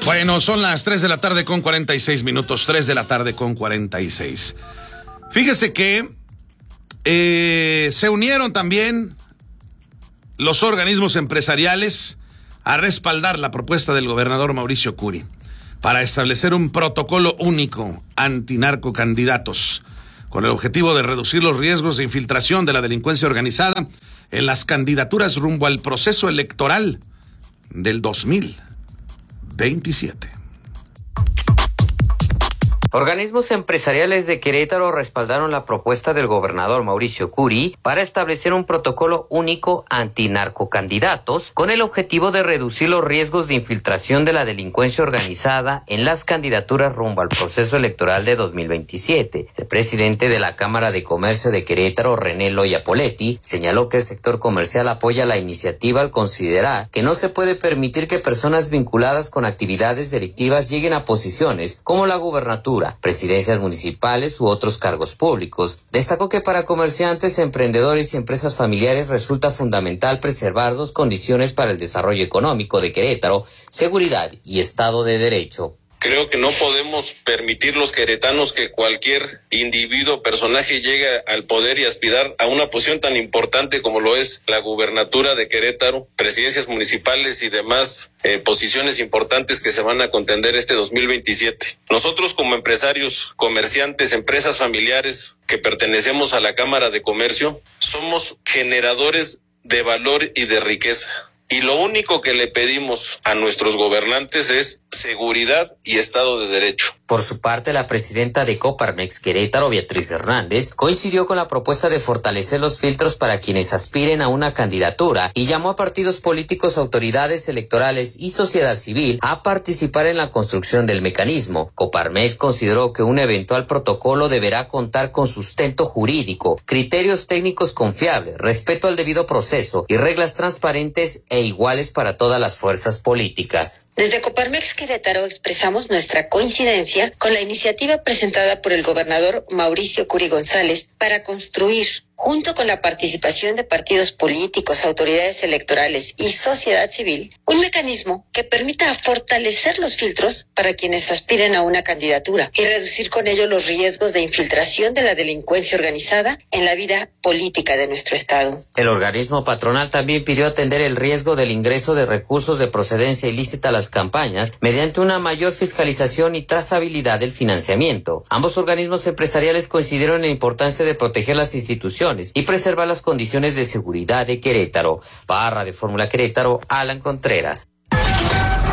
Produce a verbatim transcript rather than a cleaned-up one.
Bueno, son las tres de la tarde con cuarenta y seis minutos, tres de la tarde con cuarenta y seis. Fíjese que eh, se unieron también los organismos empresariales a respaldar la propuesta del gobernador Mauricio Curi para establecer un protocolo único antinarcocandidatos con el objetivo de reducir los riesgos de infiltración de la delincuencia organizada en las candidaturas rumbo al proceso electoral del dos mil veintisiete. Organismos empresariales de Querétaro respaldaron la propuesta del gobernador Mauricio Curi para establecer un protocolo único antinarcocandidatos con el objetivo de reducir los riesgos de infiltración de la delincuencia organizada en las candidaturas rumbo al proceso electoral de dos mil veintisiete. El presidente de la Cámara de Comercio de Querétaro, René Loya Poletti, señaló que el sector comercial apoya la iniciativa al considerar que no se puede permitir que personas vinculadas con actividades delictivas lleguen a posiciones como la gubernatura, presidencias municipales u otros cargos públicos. Destacó que para comerciantes, emprendedores y empresas familiares resulta fundamental preservar dos condiciones para el desarrollo económico de Querétaro: seguridad y Estado de Derecho. Creo que no podemos permitir los queretanos que cualquier individuo o personaje llegue al poder y aspirar a una posición tan importante como lo es la gubernatura de Querétaro, presidencias municipales y demás eh, posiciones importantes que se van a contender este dos mil veintisiete. Nosotros como empresarios, comerciantes, empresas familiares que pertenecemos a la Cámara de Comercio, somos generadores de valor y de riqueza. Y lo único que le pedimos a nuestros gobernantes es seguridad y Estado de Derecho. Por su parte, la presidenta de Coparmex Querétaro, Beatriz Hernández, coincidió con la propuesta de fortalecer los filtros para quienes aspiren a una candidatura y llamó a partidos políticos, autoridades electorales y sociedad civil a participar en la construcción del mecanismo. Coparmex consideró que un eventual protocolo deberá contar con sustento jurídico, criterios técnicos confiables, respeto al debido proceso y reglas transparentes e iguales para todas las fuerzas políticas. Desde Coparmex Querétaro expresamos nuestra coincidencia con la iniciativa presentada por el gobernador Mauricio Curi González para construir, junto con la participación de partidos políticos, autoridades electorales y sociedad civil, un mecanismo que permita fortalecer los filtros para quienes aspiren a una candidatura y reducir con ello los riesgos de infiltración de la delincuencia organizada en la vida política de nuestro estado. El organismo patronal también pidió atender el riesgo del ingreso de recursos de procedencia ilícita a las campañas mediante una mayor fiscalización y trazabilidad del financiamiento. Ambos organismos empresariales coincidieron en la importancia de proteger las instituciones y preservar las condiciones de seguridad de Querétaro. Para de Fórmula Querétaro, Alan Contreras.